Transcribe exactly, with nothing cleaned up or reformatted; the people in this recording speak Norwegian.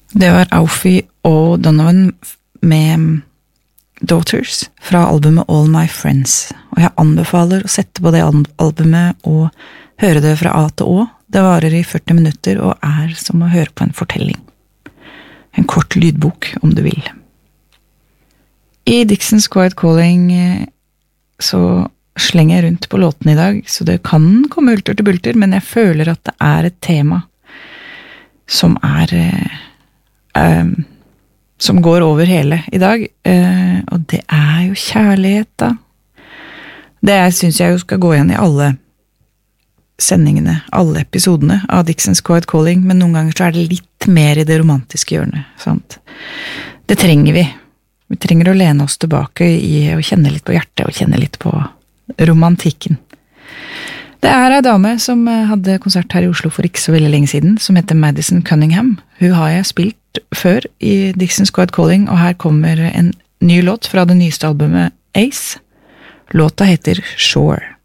Det var Alfie og Donovan med Daughters fra albumet All My Friends, og jeg anbefaler å sette på det albumet og høre det fra A til Å. Det varer i førti minutter og er som å høre på en fortelling. En kort lydbok, om du vil. I Dixon's Quiet Calling så slenger jeg rundt på låten i dag, så det kan komme hulter til bulter, men jeg føler at det er et tema som er eh, som går over hele i dag, eh, og det er jo kjærlighet da. Det synes jeg jo skal gå igjen i alle sendingene, alle episodene av Dixon's Quiet Calling, men noen ganger så er det litt mer i det romantiske hjørnet, sant? Det trenger vi. Vi trenger å lene oss tilbake i å kjenne litt på hjertet, og kjenne litt på romantikken. Det er en dame som hadde konsert her i Oslo for ikke så veldig lenge siden, som heter Madison Cunningham. Hun har jeg spilt før i Dixon's Quiet Calling, og her kommer en ny låt fra det nyeste albumet Ace. Låta heter Shore.